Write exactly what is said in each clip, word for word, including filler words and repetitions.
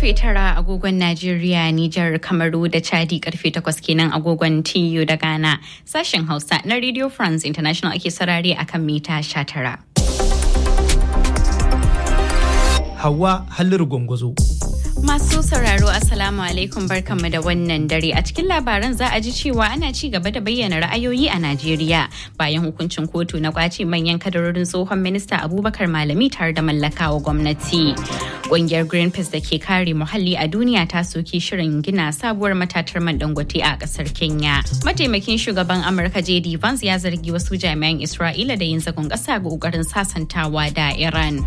karfe tara agogon Najeriya, Nijar, Kamaru da Chadi karfe takwas kenan agogon T U da Ghana. Sashen Hausa na Radio France International ake sarare akan mita sha tara. Hauwa Halliru Gwangwazo. Masu sauraro Assalamu alaikum barkanmu da wannan dare. A cikin labaran za a ji cewa ana ci gaba da bayyana ra'ayoyi a Najeriya bayan hukuncin kotu na kwace manyan kadarorin tsohon minista Abubakar Malami tare da mallakawa gwamnati. Ƙungiyar Greenpeace da ke kare muhalli a duniya ta soki shirin gina sabuwar matatar man Dangote a ƙasar Kenya. Mataimakin shugaban Amurka J D Vance ya zargi wasu jami'an Isra'ila da yin zagon ƙasa ga ƙoƙarin sasantawa da Iran.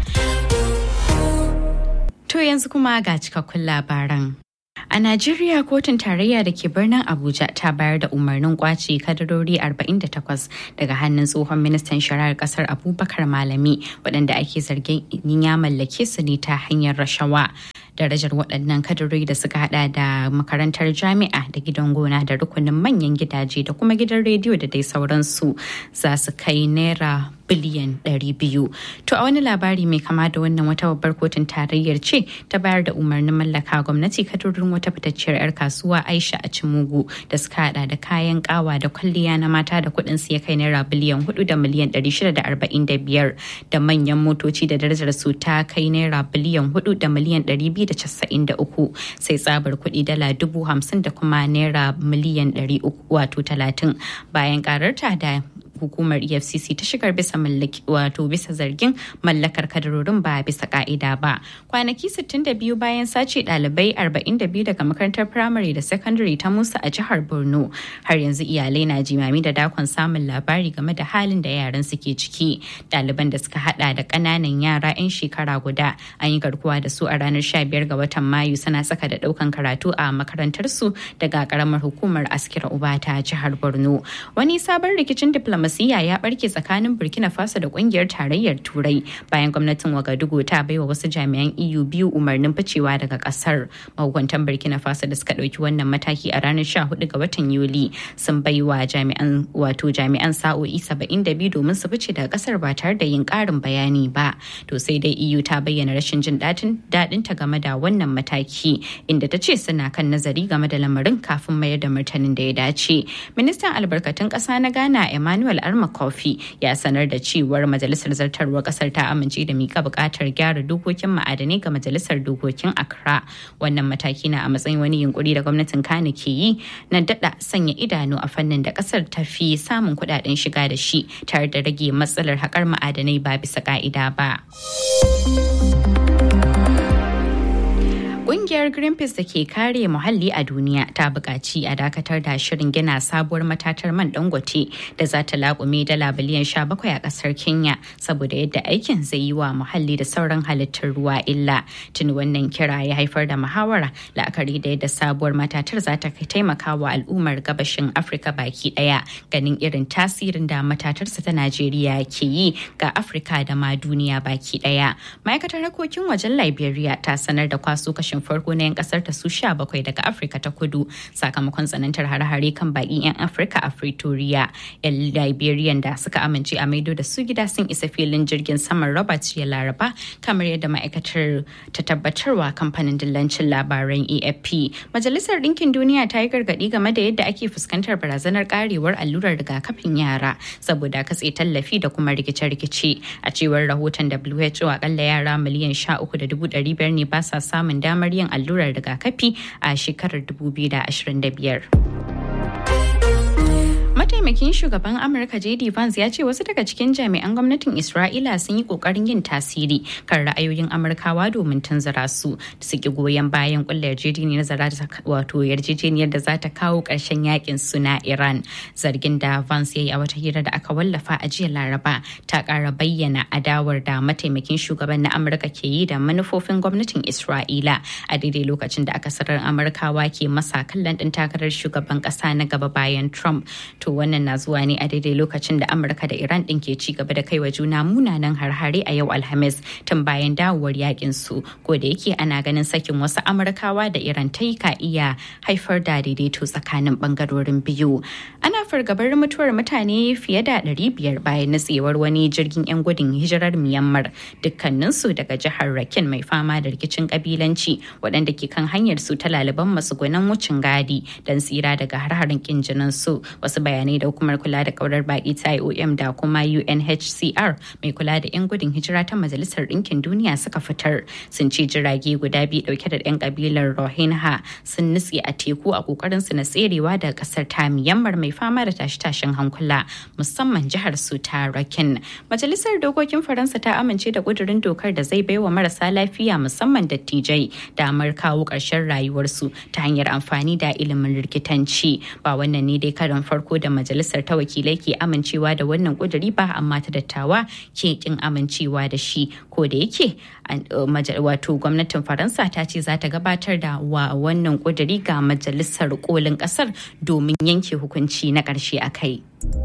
To yanzu kuma ga cikakkun labaran. A Najeriya, kotun tarayya da ke birnin Abuja ta bayar da umarnin kwace kadarori arba'in da takwas daga hannun tsohon ministan shari'ar kasar Abubakar Malami waɗanda ake zargin ya mallake su ne ta hanyar rashawa. Darajar waɗannan kadarori da suka hada da makarantar jami'a da gidan gona da rukunin manyan gidaje da kuma gidan rediyo da dai sauransu za su kai naira biliyan ɗari biyu. To a wani labari mai kama da wannan, wata babbar kotun tarayyar ce ta bayar da umarnin mallaka gwamnati kadarorin wata fitacciyar 'yar kasuwa Aisha Achimugu da suka hada da kayan kawa da kwalliya na mata da kuɗin su ya kai naira biliyan hudu da miliyan ɗari shida da arba'in da biyar da manyan motoci da darajar su ta kai naira biliyan hudu da miliyan ɗari biyu da casa'in da uku sai tsabar kuɗi dala dubu hamsin da kuma naira miliyan ɗari uku wato talatin bayan kararta da hukumar E F C C ta shigar bisa mallaki wato bisa zargin mallakar kadarorin ba bisa ka'ida ba. Kwanaki sittin da biyu bayan sace ɗalibai arba'in da biyu daga makarantar firamare da sakandare ta Musa a jihar Borno, har yanzu iyalai na jimami da dakon samun labari game da halin da yaran suke ciki. Ɗaliban da suka hada da ƙananan yara 'yan shekara guda an yi garkuwa da su a ranar sha biyar ga watan Mayu suna saka da ɗaukan karatu a makarantar su daga ƙaramar hukumar Askira Uba ta jihar Borno. Wani sabon rikicin diplomasi Siya ya barke tsakanin Burkina Faso da kungiyar tarayyar Turai bayan gwamnatin Wagadugu ta baiwa wasu jami'an E U biyu umarnin ficewa daga kasar. Mahukuntan Burkina Faso da suka dauki wannan mataki a ranar sha hudu ga watan Yuli sun baiwa jami'an wato jami'an sa'o'i saba'in da biyu domin su fice daga kasar ba tare da yin karin bayani ba. To sai dai E U ta bayyana rashin jin daɗin ta game da wannan mataki, inda ta ce suna kan nazari game da lamarin kafin mayar da martanin da ya dace. Ministan albarkatun ƙasa na Ghana Emmanuel Arma Kofi ya sanar da cewar majalisar zartarwar kasar ta amince da mika bukatar gyara dokokin ma'adanai ga majalisar dokokin Accra. Wannan mataki na a matsayin wani yunkuri da gwamnatin Kano ke yi na dada sanya idanu a fannin da kasar ta fi samun kudaden shiga da shi tare da rage matsalar haƙar ma'adanai ba bisa ka'ida ba. Ƙungiyar Greenpeace da ke kare muhalli a duniya ta buƙaci a dakatar da shirin gina sabuwar matatar man Dangote da za ta laƙume dala biliyan sha bakwai a ƙasar Kenya saboda yadda aikin zai yi wa muhalli da sauran halittar ruwa illa. Tuni wannan kira ya haifar da muhawara la'akari da yadda sabuwar matatar za ta taimaka wa al'ummar gabashin Afirka baki ɗaya, ganin irin tasirin da matatarsa ta Najeriya ke yi ga Afirka da ma duniya baki ɗaya. Ma'aikatar harkokin wajen Liberia ta sanar da kwaso kashin farko na 'yan kasar ta su sha bakwai daga Afirka ta kudu sakamakon tsanantar hare-hare kan baƙin 'yan Afirka a Pretoria. 'Yan Liberian da suka amince a maido da su gida sun isa filin jirgin saman Robert ya Laraba, kamar yadda ma'aikatar ta tabbatarwa kamfanin dillancin labaran A F P. Majalisar Ɗinkin Duniya ta yi gargaɗi game da yadda ake fuskantar barazanar karewar allurar rigakafin yara saboda katse tallafi da kuma rikice-rikice. A cewar rahoton W H O, akalla yara miliyan sha uku da dubu ɗari biyar ne ba sa samun damar yin allurar rigakafi a shekarar dubu biyu da ashirin da biyar. Mataimakin shugaban Amurka J D Vance ya ce wasu daga cikin jami'an gwamnatin Isra'ila sun yi kokarin yin tasiri kan ra'ayoyin Amurkawa domin tunzura su da su ki goyon bayan kullar yarjejeniyar wato yarjejeniyar da za ta kawo ƙarshen yakin su na Iran. Zargin da Vance ya yi a wata hira da aka wallafa a jiya Laraba ta ƙara bayyana adawar da mataimakin shugaban na Amurka ke yi da manufofin gwamnatin Isra'ila a daidai lokacin da akasarar Amurkawa ke masa kallon ɗin takarar shugaban ƙasa na gaba bayan Trump. To wannan Wannan na zuwa ne a daidai lokacin da Amurka da Iran ɗin ke ci gaba da kaiwa juna munanan har-hare a yau Alhamis tun bayan dawowar yakin su. Ko da yake ana ganin sakin wasu Amurkawa da Iran ta yi ka iya haifar da daidaito tsakanin bangarorin biyu. Ana fargabar mutuwar mutane fiye da ɗari biyar bayan nutsewar wani jirgin 'yan gudun hijirar Myanmar, dukkaninsu daga jihar Rakhine mai fama da rikicin kabilanci, waɗanda ke kan hanyar su ta laliban matsugunan wucin gadi don tsira daga har-harin kin jinin su. Wasu bayanai da hukumar kula da kaurar baki ta I O M da kuma U N H C R mai kula da 'yan gudun hijira ta Majalisar Ɗinkin Duniya suka fitar sun ce jirage guda biyu dauke da 'yan kabilar Rohingya sun nutse a teku a kokarin su na tserewa daga kasar ta Myanmar mai fama da tashe-tashen hankula, musamman jihar su ta Rakhine. Majalisar Dokokin Faransa ta amince da kudurin dokar da zai baiwa marasa lafiya musamman dattijai damar kawo ƙarshen rayuwarsu ta hanyar amfani da ilimin likitanci. Ba wannan ne dai karon farko da majalisar ta wakilai ke amincewa da wannan kuduri ba, amma ta dattawa ke kin amincewa da shi. Ko da yake wato gwamnatin Faransa ta ce za ta gabatar da wa wannan kuduri ga majalisar kolin kasar domin yanke hukunci na ƙarshe a kai.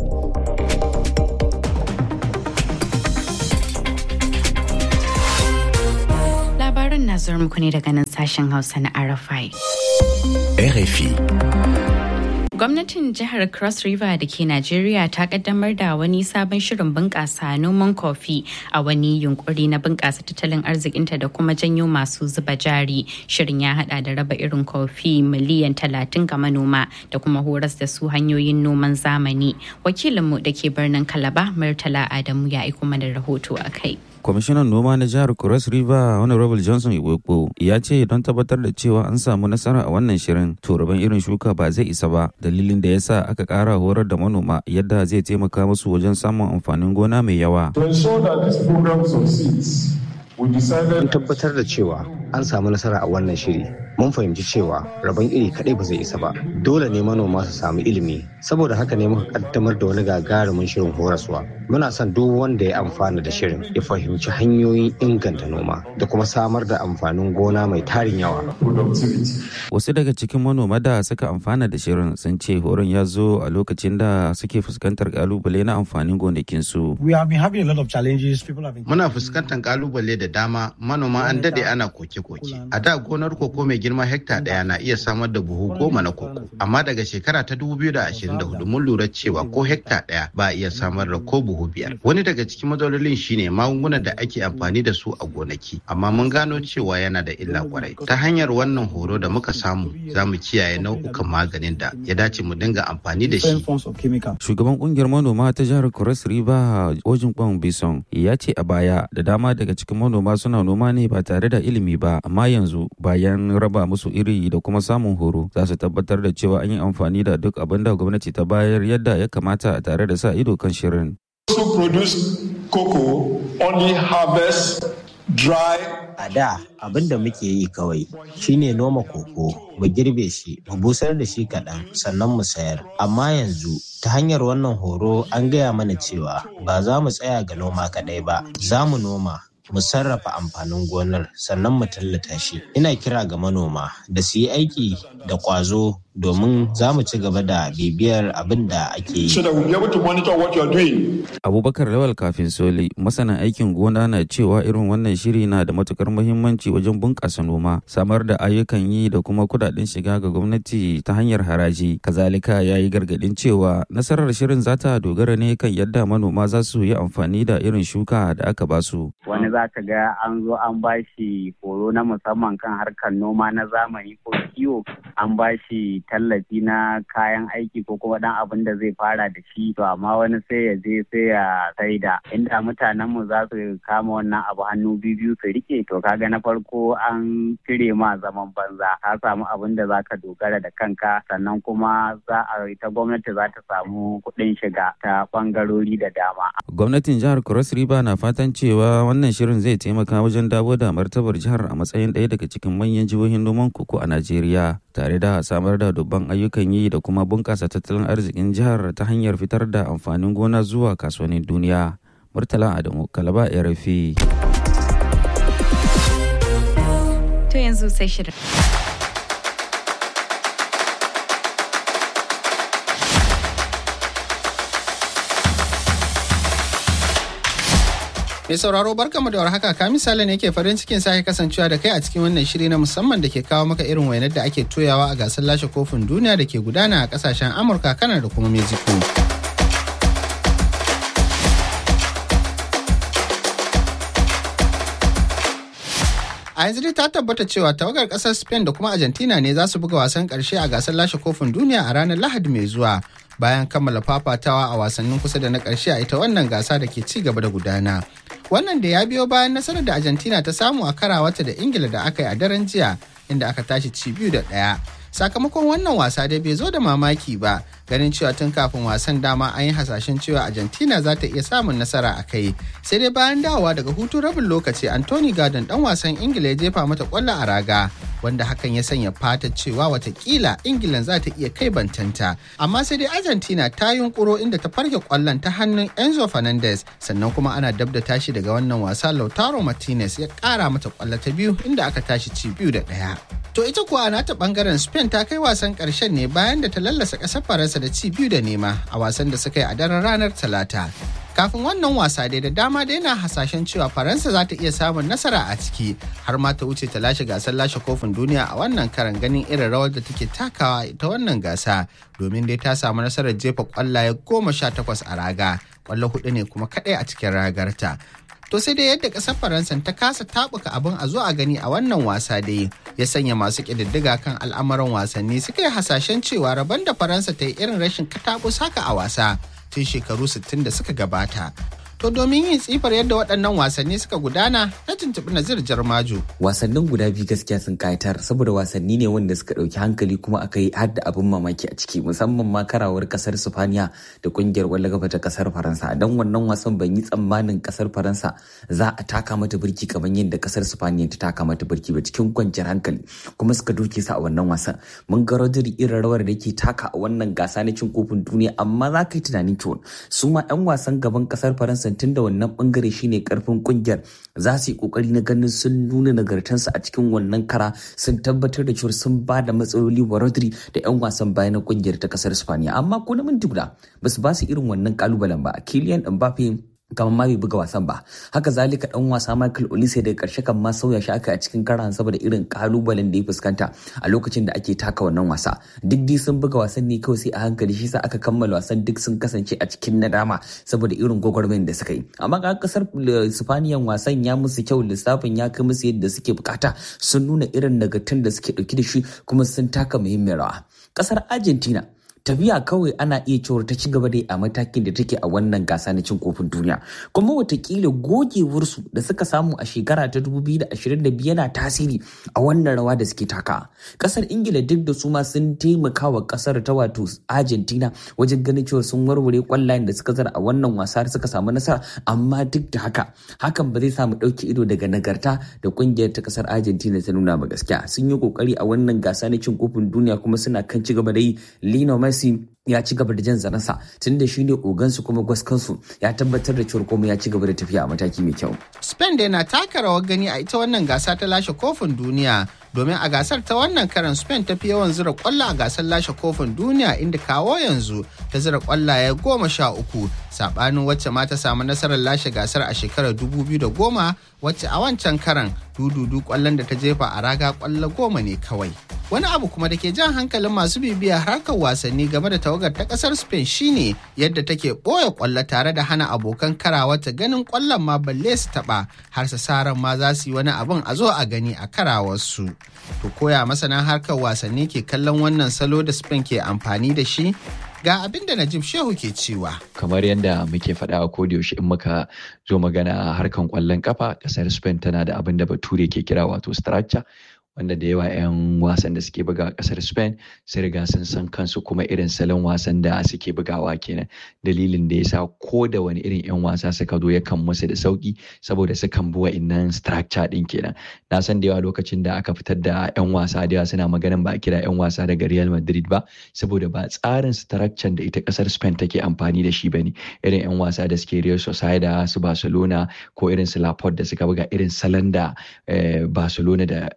Labaran na zuwa muku ne daga nan sashen Hausa na R F I. R F I. Gwamnatin jihar Cross River da ke Najeriya ta kaddamar da wani sabon shirin bunƙasa noman kofi a wani yunkuri na bunƙasa tattalin arzikinta da kuma janyo masu zuba jari. Shirin ya hada da raba irin kofi miliyan talatin ga manoma da kuma horas da su hanyoyin noman zamani. Wakilinmu da ke birnin Calabar, Murtala Adamu, ya aiko mana rahoto a kai. Kwamishinan noma na jihar Cross River Honorable Johnson Iwekpo ya ce don tabbatar da cewa an samu nasara a wannan shirin to rabon irin shuka ba zai isa ba, dalilin da yasa aka kara horar da manoma yadda zai taimaka musu wajen samun amfanin gona mai yawa. To ensure that this program succeeds, we decided Mun tabbatar da cewa an samu nasara a wannan shiri. Mun fahimci cewa rabon iri kadai ba zai isa ba. Dole ne manoma su samu ilimi. Saboda haka ne muka kaddamar da wani gagarumin shirin horaswa. Muna son duk wanda ya amfana da shirin ya fahimci hanyoyin inganta noma da kuma samar da amfanin gona mai tarin yawa. Wasu daga cikin manoma da suka amfana da shirin sun ce horon ya zo a lokacin da suke fuskantar kalubale na amfanin gonakinsu. Muna fuskantar kalubale da dama, manoma an dade ana koke-koke. A da gonar koko mai girma hekta daya na iya samar da buhu goma na koko, amma daga shekara ta dubu biyu da ashirin da hudu mun lura cewa ko hekta daya ba iya samar da ko buhu biyar. Wani daga cikin matsalolin shine magungunan da ake amfani da su a gonaki, amma mun gano cewa yana da illa kwarai. Ta hanyar wannan horo da muka samu, za mu kiyaye nau'ukan maganin da ya dace mu dinga amfani da shi. Shugaban kungiyar manoma ta jihar Cross River Ojinkwan Bison ya ce a baya da dama daga cikin manoma suna noma ne ba tare da ilimi ba, amma yanzu bayan raba musu iri da kuma samun horo za su tabbatar da cewa an yi amfani da duk abin da gwamnati ta bayar yadda ya kamata tare da sa ido kan shirin. to produce cocoa only harvest dry. A da abin da muke yi kawai shine noma koko, mu girbe shi, mu busar da shi kaɗan sannan mu sayar. Amma yanzu ta hanyar wannan horo an gaya mana cewa ba za mu tsaya ga noma kaɗai ba, za mu noma, mu sarrafa amfanin gonar sannan mu tallata shi. Ina kira ga manoma da su yi aiki da ƙwazo domin za mu ci gaba da bibiyar abin da ake yi. So that we'll be able to monitor what you're doing. Abubakar Lawal Kafin Soli, masana aikin gona, na cewa irin wannan shiri na da matukar muhimmanci wajen bunƙasa noma, samar da ayyukan yi da kuma kudaden shiga ga gwamnati ta hanyar haraji. Kazalika ya yi gargadin cewa nasarar shirin za ta dogara ne kan yadda manoma za su yi amfani da irin shuka da aka ba su. Wani za ka ga an zo an ba shi horo na musamman kan harkar noma na zamani ko kiwo, an ba shi tallafi na kayan aiki ko kuma dan abin da zai fara da shi, to amma wani sai ya je sai ya saida. Inda mutanen mu za su kama wannan abu hannu biyu su rike, to kaga na farko an cire ma zaman banza, ka samu abin da zaka dogara da kanka, sannan kuma za a ita gwamnati za ta samu kuɗin shiga ta bangarori da dama. Gwamnatin jihar Cross River na fatan cewa wannan shirin zai taimaka wajen dawo da martabar jihar a matsayin ɗaya daga cikin manyan jihohin noman koko a Najeriya, tare da samar da dubban ayyukan yi da kuma bunƙasa tattalin arzikin jihar ta hanyar fitar da amfanin gona zuwa kasuwannin duniya. Murtala Adamu, Calabar, R F I. To yanzu sai shirin. Mai sauraro barkamu da warhaka, ka misali ne ke farin cikin sake kasancewa da kai a cikin wannan shiri na musamman da ke kawo maka irin wainar da ake toyawa a gasar lashe kofin duniya da ke gudana a kasashen Amurka, Kanar da kuma Mexico. A yanzu dai ta tabbata cewa tawagar kasar Spain da kuma Argentina ne za su buga wasan karshe a gasar lashe kofin duniya a ranar Lahadi mai zuwa. Bayan kammala fafatawa a wasannin kusa da na ƙarshe a ita wannan gasa da ke ci gaba da gudana. Wannan da ya biyo bayan nasarar da Argentina ta samu a karawata da Ingila da aka yi a daren jiya, inda aka tashi ci biyu da ɗaya. Sakamakon wannan wasa dai bai zo da mamaki ba, ganin cewa tun kafin wasan dama an yi hasashen cewa Argentina za ta iya samun nasara a kai. Sai dai bayan dawowa daga hutu rabin lokaci, Anthony Gordon dan wasan Ingila ya jefa mata kwallo a raga, wanda hakan ya sanya fata cewa watakila Ingilan za ta iya kai bantanta. Amma sai dai Argentina ta yunkuro inda ta farke kwallon ta hannun Enzo Fernandez, sannan kuma ana dab da tashi daga wannan wasa Lautaro Martinez ya kara mata kwallo ta biyu inda aka tashi ci biyu da ɗaya. To ita kuwa na ta bangaren Spain ta kai wasan karshen ne bayan da ta lallasa ƙasar Faransa da ci biyu da nema a wasan da suka yi a daren ranar Talata. Kafin wannan wasa dai da dama dai na hasashen cewa Faransa za ta iya samun nasara a ciki, har ma ta wuce ta lashe gasar lashe kofin duniya a wannan karan, ganin irin rawar da take takawa ta wannan gasa, domin dai ta samu nasarar jefa kwallaye goma sha takwas a raga, kwallo hudu ne kuma kaɗai a cikin ragarta. To sai dai yadda ƙasar Faransa ta kasa taɓuka abin a zo a gani a wannan wasa dai ya sanya masu ƙididdiga kan al'amuran wasanni suka yi hasashen cewa rabon da Faransa ta yi irin rashin kataɓus haka a wasa tun shekaru sittin da suka gabata. To domin yin tsifar yadda waɗannan wasanni suka gudana, na tuntuɓi Nazir Jarmaju. Wasannin guda biyu gaskiya sun kayatar, saboda wasanni ne wanda suka ɗauki hankali kuma aka yi har da abin mamaki a ciki, musamman ma karawar ƙasar Sifaniya da ƙungiyar ƙwallon kafa ta ƙasar Faransa. Don wannan wasan ban yi tsammanin ƙasar Faransa za a taka mata birki kamar yadda ƙasar Sifaniya ta taka mata birki ba, cikin kwanciyar hankali kuma suka doke su a wannan wasan. Mun ga Rodri irin rawar da yake taka a wannan gasa na cin kofin duniya, amma za ka yi tunanin cewa su ma 'yan wasan gaban ƙasar Faransa tun da wannan bangare shine karfin kungiyar za su yi kokari na ganin sun nuna nagartansu a cikin wannan kara, sun tabbatar da cewa sun ba da matsaloli wa Rodri da 'yan wasan baya na kungiyar ta kasar Spaniya. Amma ko na minti guda ba su ba su irin wannan kalubalen ba. Kylian Mbappe kamar ma bai buga wasan ba, haka zalika dan wasa Michael Olise daga karshe kan ma sauya shi aka a cikin karan saboda irin kalubalen da ya fuskanta a lokacin da ake taka wannan wasa. Duk dai sun buga wasan ne kawai sai a hankali, shi sa aka kammala wasan duk sun kasance a cikin nadama saboda irin gwagwarmayar da suka yi. Amma ga kasar Sifaniyan wasan ya musu kyau, lissafin ya kai musu yadda suke bukata, sun nuna irin nagartan da suke dauki da shi kuma sun taka muhimmiyar rawa. Kasar Argentina tafiya kawai ana iya cewar ta ci gaba dai a matakin da take a wannan gasa na cin kofin duniya, kuma watakila gogewarsu da suka samu a shekara ta dubu biyu da ashirin da biyu yana tasiri a wannan rawa da suke taka. Kasar Ingila duk da su ma sun taimaka wa kasar ta wato Argentina wajen ganin cewa sun warware kwallayen da suka zara a wannan wasa suka samu nasara, amma duk da haka hakan ba zai samu ɗauki ido daga nagarta da kungiyar ta kasar Argentina ta nuna ba. Gaskiya sun yi kokari a wannan gasa na cin kofin duniya kuma suna kan ci gaba da yi. Lionel Messi ya ci gaba da jan zaransa tun da shi ne ogansu kuma gwaskansu, ya tabbatar da cewa kuma ya ci gaba da tafiya a mataki mai kyau. Spain dai na taka rawar gani a ita wannan gasa ta lashe kofin duniya, domin a gasar ta wannan karan Spain ta fi yawan zira kwallo a gasar lashe kofin duniya, inda kawo yanzu ta zira kwallaye goma sha uku, sabanin wacce ma ta samu nasarar lashe gasar a shekarar dubu biyu da goma, wacce a wancan karan dududu kwallon da ta jefa a raga kwallo goma ne kawai. Wani abu kuma da ke jan hankalin masu bibiya harkar wasanni game da tawagar ta kasar Spain shine yadda take ɓoye kwallo tare da hana abokan karawa ta ganin kwallon ma balle su taɓa, har su sa ran ma za su yi wani abin a zo a gani a karawarsu. To koya masana harkar wasanni ke kallon wannan salo da Spain ke amfani da shi? Ga abin da Najib Shehu ke cewa. Kamar yadda muke faɗa a kodayaushe in muka zo magana harkan ƙwallon kafa, ƙasar Spain tana da abin da Bature ke kira wato structure, wanda da yawa 'yan wasan da suke buga a kasar Spain sai riga sun san kansu kuma irin salon wasan da suke bugawa kenan. Dalilin da yasa ko da wani irin 'yan wasa suka zo yakan musu da sauki saboda sukan bi wa'innan structure din kenan. Na san da yawa lokacin da aka fitar da 'yan wasa da yawa suna maganin ba a kira 'yan wasa daga Real Madrid ba, saboda ba tsarin structure da ita kasar Spain take amfani da shi bane. Irin 'yan wasa da suke Real Sociedad, su Barcelona ko irin su Laporte da suka buga irin salon da Barcelona da Sociedad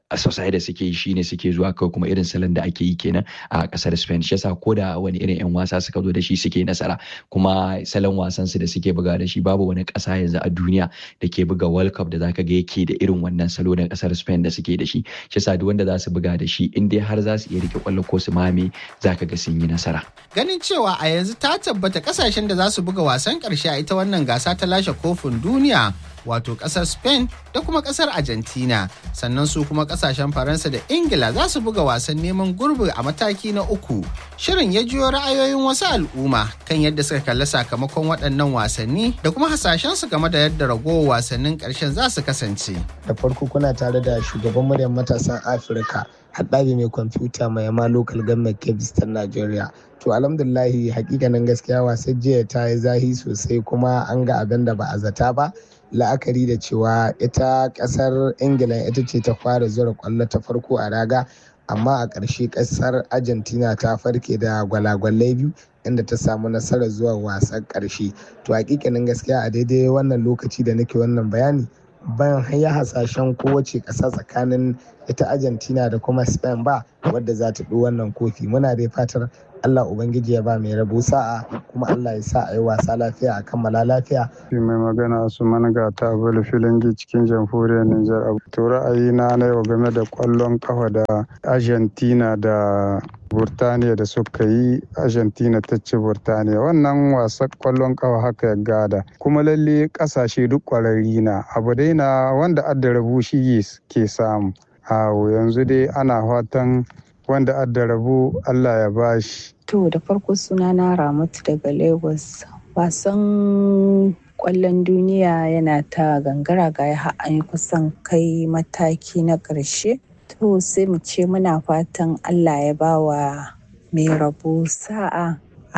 atisaye da suke yi shine suke zuwa kawai kuma irin salon da ake yi kenan a kasar Spain shi yasa ko da wani irin yan wasa suka zo da shi suke nasara kuma salon wasan su da suke buga da shi babu wani kasa yanzu a duniya da ke buga World Cup da zaka ga yake da irin wannan salo na kasar Spain da suke da shi shi yasa duk wanda za su buga da shi in dai har za su iya rike kwallo ko su mame zaka ga sun yi nasara ganin cewa a yanzu ta tabbata kasashen da za su buga wasan karshe a ita wannan gasa ta lashe kofin duniya wato kasar Spain da kuma kasar Argentina sannan su kuma kasashen Faransa da Ingila za su buga wasan neman gurbi a mataki na uku. Shirin ya jiyo ra'ayoyin wasu al'umma kan yadda suka kalli sakamakon waɗannan wasanni da kuma hasashen su game da yadda ragowar wasannin ƙarshen za su kasance. Da farko kuna tare da shugaban muryar matasan Afirka haɗabi mai kwamfuta mai yama local government kebis ta Najeriya. To alhamdulillahi hakikanin gaskiya wasan jiya ta yi zahi sosai kuma an ga abin da ba a zata ba. La'akari da cewa ita kasar Ingila ita ce ta fara zura kwallo ta farko a raga amma a ƙarshe kasar Argentina ta farke da gwalagwalai biyu inda ta samu nasarar zuwa wasan ƙarshe. To hakikanin gaskiya a daidai wannan lokaci da nake wannan bayani ban haya hasashen kowace ƙasa tsakanin ita Argentina da kuma Spain ba wadda za ta ɗo wannan kofi. Muna dai fatar Allah Ubangiji ya ba mai rabo sa'a kuma Allah ya sa a yi wasa lafiya a kammala lafiya. Mai magana su managa ta bala filangi cikin jamhuriyar Nijar. To ra'ayina na yau game da kwallon kafa da Argentina da Burtaniya da suka yi Argentina ta ci Burtaniya. Wannan wasan kwallon kafa haka ya gada. Kuma lalle kasashe duk kwararri na abu dai na wanda adda rabu shi ke samu. Awo yanzu dai ana fatan wanda adda rabu Allah ya bashi. To da farko sunana Ramatu daga Lagos. Wasan kwallon duniya yana ta gangara ga ya an kusan kai mataki na ƙarshe. To sai mu ce muna fatan Allah ya bawa mai rabo sa'a.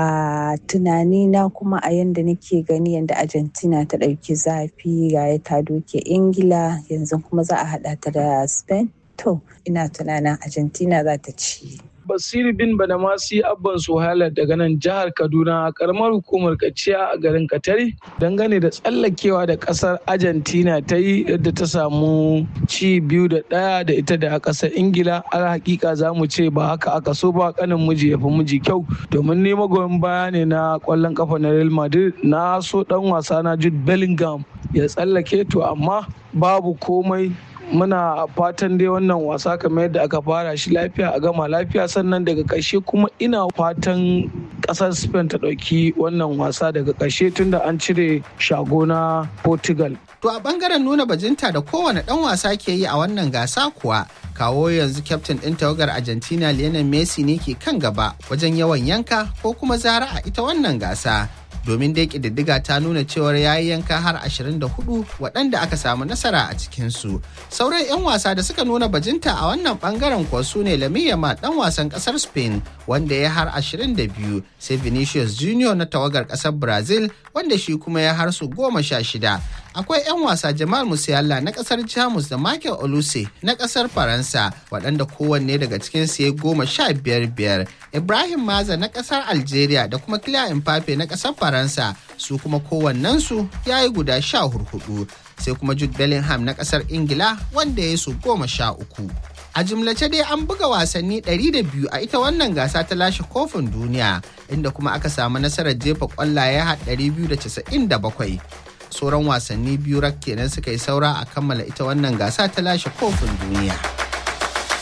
A tunani na kuma a yanda nake gani yanda Argentina ta ɗauki zafi ga ya ta doke Ingila yanzu kuma za a haɗa ta da Spain. To, ina tunanin Argentina za ta ci. Basiru bin Badamasi Abban Suhaila daga nan jihar Kaduna a karamar hukumar Kaciya a garin Katari dangane da tsallakewa da kasar Argentina ta yi yadda ta samu ci biyu da ɗaya da ita da kasar Ingila. Al hakika za mu ce ba haka aka so ba kanin miji ya fi miji kyau domin ne magoyin baya ne na kwallon kafa na Real Madrid na so dan wasa na Jude Bellingham ya tsallake to amma babu komai. Muna fatan dai wannan wasa kamar yadda aka fara shi lafiya a gama lafiya sannan daga ƙarshe kuma ina fatan ƙasar Spain ta ɗauki wannan wasa daga ƙarshe tunda an cire shago na Portugal. To a ɓangaren nuna bajinta da kowane ɗan wasa ke yi a wannan gasa kuwa kawo yanzu kyaftin ɗin tawagar Argentina Lionel Messi ne ke kan gaba wajen yawan yanka ko kuma zara a ita wannan gasa. Domin dai ƙididdiga ta nuna cewar ya yi yanka har ashirin da hudu waɗanda aka samu nasara a cikinsu. Sauran 'yan wasa da suka nuna bajinta a wannan ɓangaren kuwa su ne Lamine Yamal ɗan wasan ƙasar Spain wanda ya har ashirin da biyu sai Vinicius Junior na tawagar ƙasar Brazil wanda shi kuma ya har su goma sha shida. Akwai 'yan wasa Jamal Musiala na ƙasar Jamus da Michael Olise na ƙasar Faransa waɗanda kowanne daga cikinsu ya goma sha biyar biyar. Ibrahim Maza na ƙasar Algeria da kuma Kylian Mbappe na ƙasar Faransa su kuma kowannensu ya yi guda sha hurhudu sai kuma Jude Bellingham na ƙasar Ingila wanda ya yi su goma sha uku. A jimlace dai an buga wasanni ɗari da biyu a ita wannan gasa ta lashe kofin duniya inda kuma aka samu nasarar jefa ƙwallaye har ɗari biyu da casa'in da bakwai. Sauran wasanni biyu rak kenan suka yi saura a kammala ita wannan gasa ta lashe kofin duniya.